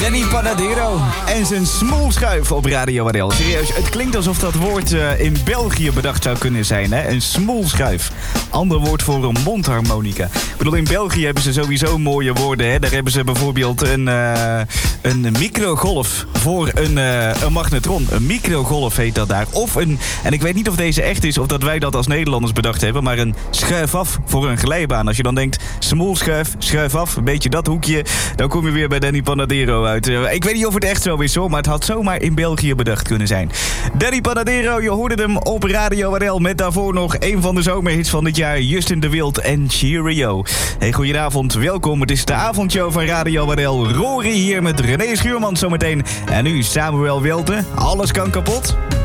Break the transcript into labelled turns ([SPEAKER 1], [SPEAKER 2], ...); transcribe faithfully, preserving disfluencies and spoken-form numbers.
[SPEAKER 1] Danny Panadero en zijn smoelschuif op Radio W R L. Serieus, het klinkt alsof dat woord uh, in België bedacht zou kunnen zijn, hè? Een smoelschuif. Ander woord voor een mondharmonica. Ik bedoel, in België hebben ze sowieso mooie woorden, hè? Daar hebben ze bijvoorbeeld een, uh, een microgolf voor een, uh, een magnetron. Een microgolf heet dat daar. Of een, en ik weet niet of deze echt is of dat wij dat als Nederlanders bedacht hebben, maar een schuif af voor een glijbaan. Als je dan denkt, smoelschuif, schuif af, een beetje dat hoekje, dan kom je weer bij Danny Panadero uit. Uh, ik weet niet of het echt zo is hoor, maar het had zomaar in België bedacht kunnen zijn. Danny Panadero, je hoorde hem op Radio W R L met daarvoor nog een van de zomerhits van dit jaar, Justin de Wild en Cheerio. Hey, goedenavond, welkom. Het is de avondshow van Radio W R L. Rory hier met René Schuurman zometeen. En nu Samuel Welte. Alles kan kapot,